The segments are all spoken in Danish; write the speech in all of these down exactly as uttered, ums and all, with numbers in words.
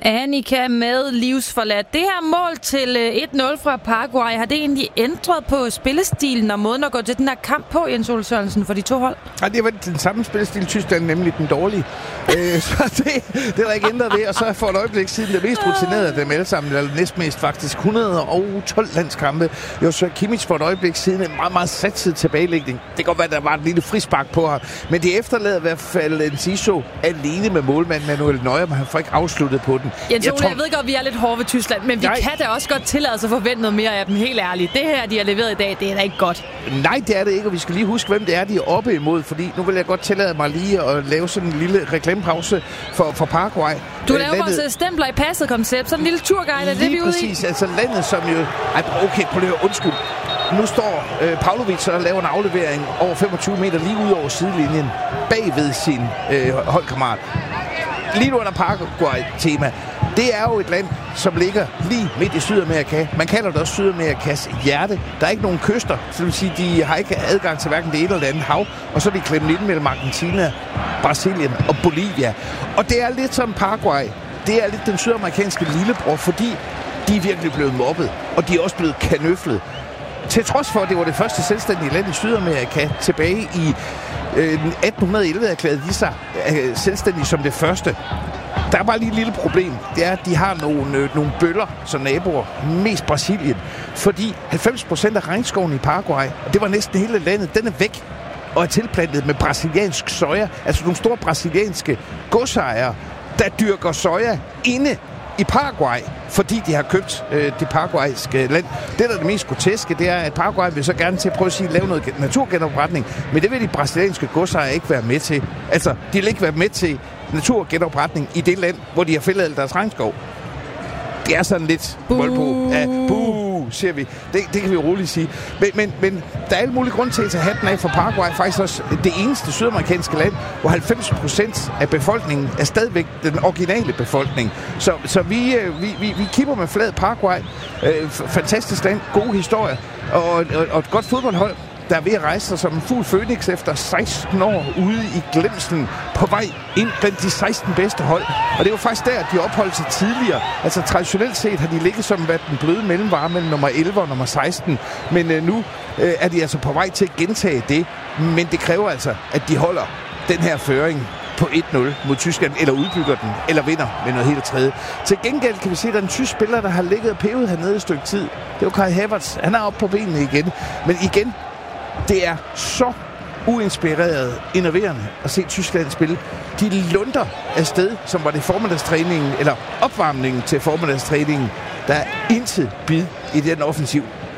Annika med livsforladt. Det her mål til et nul fra Paraguay, har det egentlig ændret på spillestilen og måden at gå til den her kamp på, Jens Ole Sørensen, for de to hold? Ja, det var den samme spillestil, Tyskland, nemlig den dårlige. øh, så det, det er der ikke ændret ved, og så for et øjeblik siden det mest rutinerede af dem alle sammen, eller næstmest faktisk, et hundrede og tolv landskampe. Jo, så Kimmich for et øjeblik siden en meget, meget satset tilbagelægning. Det kan godt være, at der var et lille frispark på ham, men det efterlader i hvert fald Enciso alene med målmand Manuel Neuer, men han får ikke afsluttet på den. Jens Ole, jeg, jeg ved godt, at vi er lidt hårde ved Tyskland, men vi nej. kan da også godt tillade os at forvente noget mere af dem, helt ærligt. Det her, de har leveret i dag, det er da ikke godt. Nej, det er det ikke, og vi skal lige huske, hvem det er, de er oppe imod, fordi nu vil jeg godt tillade mig lige at lave sådan en lille reklamepause for, for Paraguay. Du laver landet... vores stempler i passet koncept, sådan en lille turguide, er det vi er ude i? Lige præcis, altså landet som jo... Ej, okay, prøv lige at undskyld. Nu står øh, Pavlovic og laver en aflevering over femogtyve meter lige ud over sidelinjen, bagved sin øh, holdkammerat. Lige nu under Paraguay-tema. Det er jo et land, som ligger lige midt i Sydamerika. Man kalder det også Sydamerikas hjerte. Der er ikke nogen kyster, så det vil sige, de har ikke adgang til hverken det ene eller det andet hav. Og så er de klemt ind mellem Argentina, Brasilien og Bolivia. Og det er lidt som Paraguay. Det er lidt den sydamerikanske lillebror, fordi de er virkelig blevet mobbet. Og de er også blevet kanøflet. Til trods for, at det var det første selvstændige land i Sydamerika tilbage i øh, atten elleve erklærede de sig øh, selvstændige som det første. Der er bare lige et lille problem. Det er, at de har nogle, øh, nogle bøller som naboer, mest Brasilien. Fordi halvfems procent af regnskoven i Paraguay, og det var næsten hele landet, den er væk og er tilplantet med brasiliansk soja. Altså nogle store brasilianske godsejere, der dyrker soja inde i Paraguay, fordi de har købt øh, det paraguayske land. Det, der er det mest groteske, det er, at Paraguay vil så gerne til at prøve at sige, lave noget naturgenopretning, men det vil de brasilianske godsejere ikke være med til. Altså, de vil ikke være med til naturgenopretning i det land, hvor de har fældet al deres regnskov. Det er sådan lidt vold på. Ja, buh, siger vi. Det, det kan vi roligt sige. Men, men, men der er alle mulige grunde til at tage hatten af for Paraguay. Faktisk også det eneste sydamerikanske land, hvor halvfems procent af befolkningen er stadigvæk den originale befolkning. Så, så vi, vi, vi, vi kipper med flad Paraguay. Øh, fantastisk land, god historie og, og, og et godt fodboldhold, der er ved at rejse sig som en fugl Phoenix efter seksten år ude i glemslen på vej ind blandt de seksten bedste hold. Og det var faktisk der, de opholdt sig tidligere. Altså traditionelt set har de ligget som været den bløde mellemvare mellem nummer elleve og nummer seksten. Men øh, nu øh, er de altså på vej til at gentage det. Men det kræver altså, at de holder den her føring på et nul mod Tyskland, eller udbygger den, eller vinder med noget helt tredje. Til gengæld kan vi se, at der er en tysk spiller, der har ligget og pevet hernede et stykke tid. Det var Kai Havertz. Han er oppe på benene igen. Men igen, det er så uinspireret, innoverende at se Tyskland spille. De lunder afsted, som var det formiddagstræningen, eller opvarmningen til formiddagstræningen. Der er intet bid i den offensiv,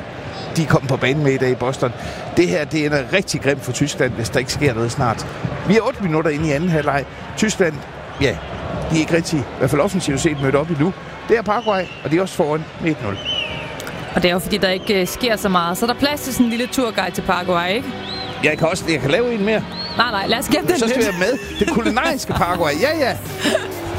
de er kommet på banen med i dag i Boston. Det her, det ender rigtig grimt for Tyskland, hvis der ikke sker noget snart. Vi er otte minutter inde i anden halvleg. Tyskland, ja, de er ikke rigtig, i hvert fald offensivt set, mødt op endnu. Det er Paraguay, og de er også foran med et nul. Og det er jo fordi, der ikke uh, sker så meget. Så er der plads til sådan en lille turguide til Paraguay, ikke? Jeg kan også jeg kan lave en mere. Nej, nej, lad os gemme den. Så skal vi have med det kulinariske Paraguay. Ja, ja.